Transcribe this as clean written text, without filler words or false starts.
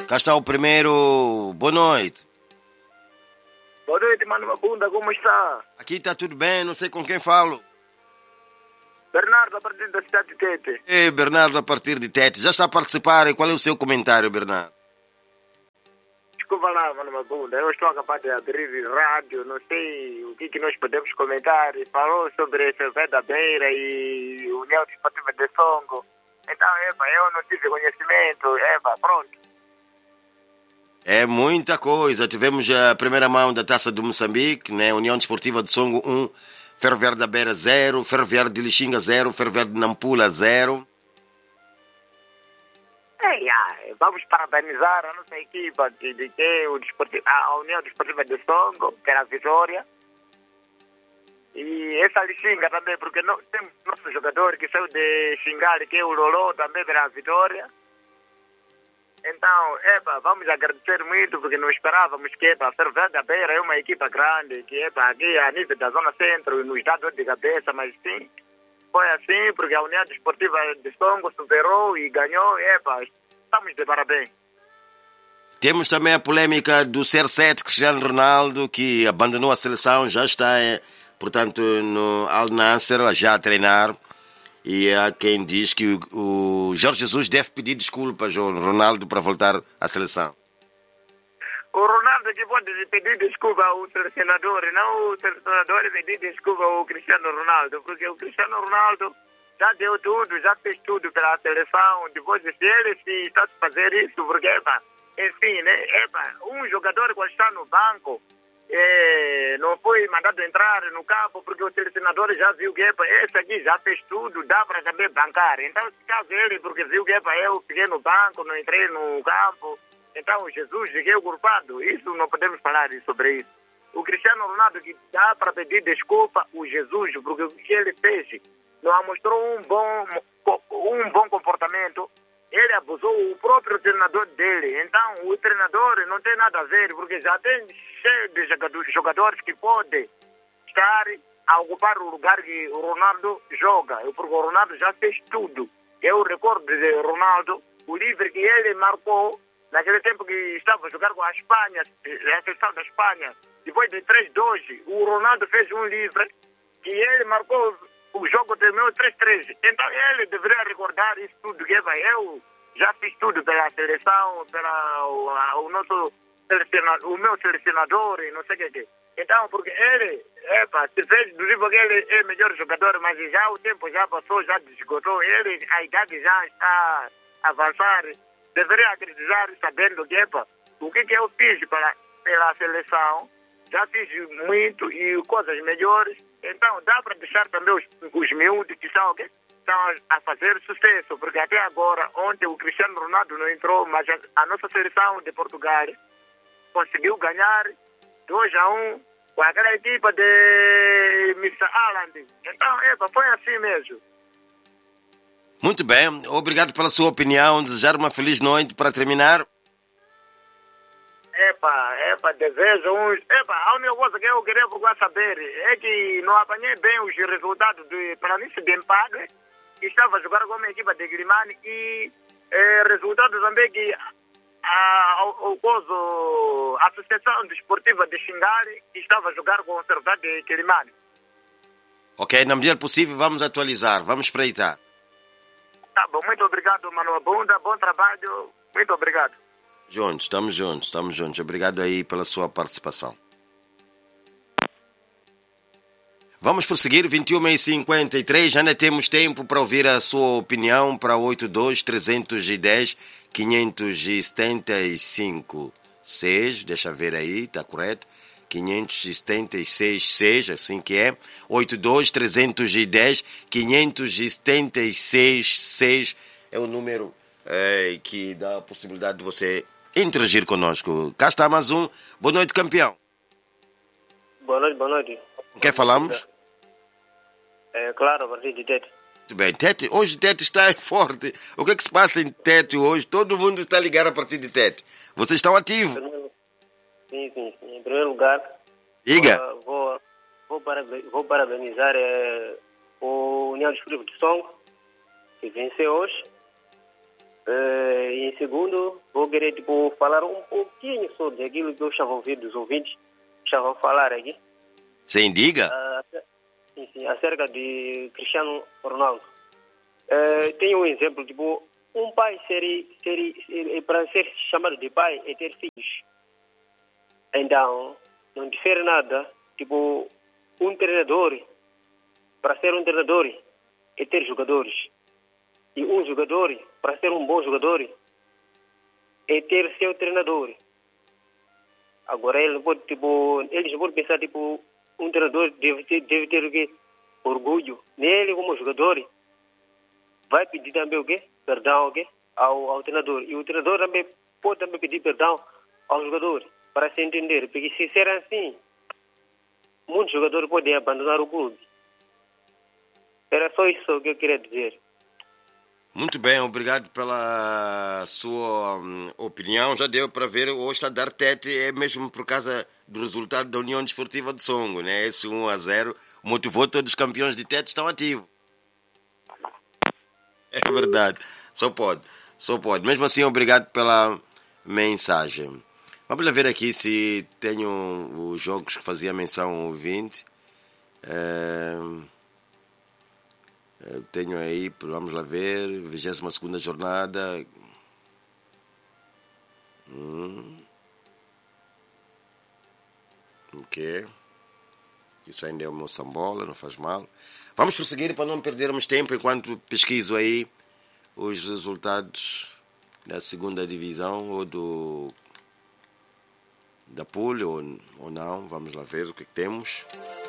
Cá está o primeiro. Boa noite. Boa noite, mano Mabunda, como está? Aqui está tudo bem, não sei com quem falo. Bernardo, a partir da cidade de Tete. Ei, Bernardo, a partir de Tete. Já está a participar? E qual é o seu comentário, Bernardo? Desculpa lá, mano Mabunda, eu estou acabado de abrir rádio, não sei o que nós podemos comentar. Falou sobre CV da Beira e União Desportiva de Songo. Então, eu não tive conhecimento, pronto. É muita coisa. Tivemos a primeira mão da Taça do Moçambique, né? União Desportiva de Songo 1, Ferroviário da Beira 0, Ferroviário de Lixinga 0, Ferroviário de Nampula 0. Vamos parabenizar a nossa equipa a União Desportiva de Songo pela vitória. E essa Lixinga também, porque temos nosso jogador que saiu de Xingali, que é o Lolo, também pela vitória. Então, vamos agradecer muito, porque não esperávamos que a Ferroviária da Beira é uma equipa grande, que aqui a nível da Zona Centro nos dá dor de cabeça, mas sim, foi assim, porque a União Desportiva de Songo superou e ganhou, estamos de parabéns. Temos também a polêmica do CR7, Cristiano Ronaldo, que abandonou a seleção, já está, portanto, no Al Nassr, já a treinar. E há quem diz que o Jorge Jesus deve pedir desculpas ao Ronaldo para voltar à seleção. O Ronaldo que pode pedir desculpa ao selecionador, não o selecionador pedir desculpa ao Cristiano Ronaldo, porque o Cristiano Ronaldo já deu tudo, já fez tudo pela seleção. Depois de ele se está a fazer isso, porque, enfim, né? Um jogador quando está no banco, não foi mandado entrar no campo porque o selecionador já viu que esse aqui já fez tudo, dá para também bancar. Então, se caso ele, porque viu que eu fiquei no banco, não entrei no campo, então o Jesus fiquei o culpado. Isso não podemos falar sobre isso. O Cristiano Ronaldo que dá para pedir desculpa o Jesus, porque o que ele fez não mostrou um bom comportamento. Ele abusou o próprio treinador dele. Então, o treinador não tem nada a ver, porque já tem cheio de jogadores que podem estar a ocupar o lugar que o Ronaldo joga. Porque o Ronaldo já fez tudo. Eu recordo de Ronaldo, o livre que ele marcou, naquele tempo que estava a jogar com a Espanha, a seleção da Espanha, depois de 3-2, o Ronaldo fez um livre que ele marcou. O jogo terminou 3-3. Então ele deveria recordar isso tudo. Que eu já fiz tudo pela seleção, o meu selecionador e não sei o que. Então, porque ele, se fez do livro que ele é melhor jogador, mas já o tempo já passou, já desgotou. Ele, a idade já está a avançar. Deveria acreditar sabendo que, o que eu fiz pela seleção. Já fiz muito e coisas melhores. Então, dá para deixar também os miúdos que estão a fazer sucesso. Porque até agora, ontem o Cristiano Ronaldo não entrou, mas a nossa seleção de Portugal conseguiu ganhar 2-1 com aquela equipa de Mr. Alan. Então, foi assim mesmo. Muito bem, obrigado pela sua opinião. Desejar uma feliz noite para terminar. Desejo uns... a única coisa que eu queria procurar saber é que não apanhei bem os resultados do planície de empate, que estava a jogar com uma equipa de Grimani, e resultados também que a Associação Desportiva de Xingali estava a jogar com o Ferroviário de Quilimani. Ok, na medida possível vamos atualizar, vamos espreitar. Tá bom, muito obrigado, Mano Abunda, bom trabalho, muito obrigado. Estamos juntos. Obrigado aí pela sua participação. Vamos prosseguir, 21h53, já não temos tempo para ouvir a sua opinião para 82-310-575-6, deixa ver aí, está correto, 576-6, assim que é, 82-310-576-6 é o número que dá a possibilidade de você interagir conosco. Cá está mais um. Boa noite, campeão. Boa noite. Com quem falamos? Claro, a partir de Tete. Muito bem. Tete, hoje Tete está forte. O que é que se passa em Tete hoje? Todo mundo está ligado a partir de Tete. Vocês estão ativos? Sim. Em primeiro lugar, diga. Vou parabenizar o União Desportiva de Songo, que venceu hoje. Em segundo, vou querer tipo, falar um pouquinho sobre aquilo que eu estava ouvindo dos ouvintes, estavam a falar aqui. Sem diga? Sim, acerca de Cristiano Ronaldo. Tem um exemplo, tipo, um pai para ser chamado de pai é ter filhos. Então, não difere nada, tipo, um treinador, para ser um treinador é ter jogadores. E um jogador, para ser um bom jogador, é ter seu treinador. Agora, eles não podem pensar, tipo, um treinador deve ter o quê? Orgulho nele como jogador. Vai pedir também o quê? Perdão o quê? Ao treinador. E o treinador também pode também pedir perdão ao jogador, para se entender. Porque se ser assim, muitos jogadores podem abandonar o clube. Era só isso que eu queria dizer. Muito bem, obrigado pela sua opinião. Já deu para ver, hoje está a dar tete, é mesmo por causa do resultado da União Desportiva de Songo, né? Esse 1-0 motivou todos os campeões de tete estão ativos. É verdade, só pode. Mesmo assim, obrigado pela mensagem. Vamos lá ver aqui se tenho os jogos que fazia menção ao ouvinte. Eu tenho aí, vamos lá ver, 22ª jornada. Ok. Isso ainda é o meu sambola, não faz mal. Vamos prosseguir para não perdermos tempo enquanto pesquiso aí os resultados da segunda divisão ou da Pool ou não. Vamos lá ver o que temos.